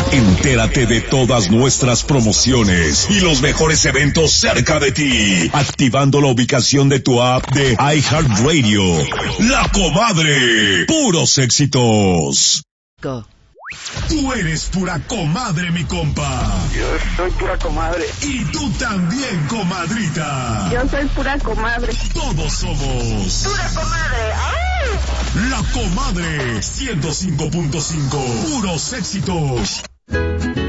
Entérate de todas nuestras promociones y los mejores eventos cerca de ti, activando la ubicación de tu app de iHeartRadio. La Comadre, puros éxitos. Go. Tú eres pura comadre, mi compa. Yo soy pura comadre. Y tú también, comadrita. Yo soy pura comadre. Todos somos Pura comadre. ¡Ay! La Comadre 105.5. Puros éxitos.